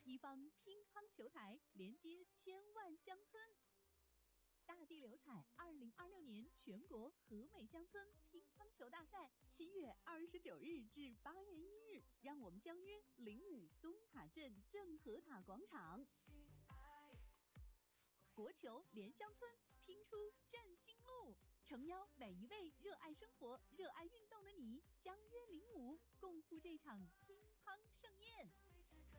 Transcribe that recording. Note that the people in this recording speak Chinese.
一方乒乓球台，连接千万乡村。大地流彩2026年全国和美乡村乒乓球大赛7月29日至8月1日，让我们相约05东塔镇正和塔广场。国球连乡村，拼出振兴路，诚邀每一位热爱生活、热爱运动的你，相约05，共赴这场乒乓盛宴。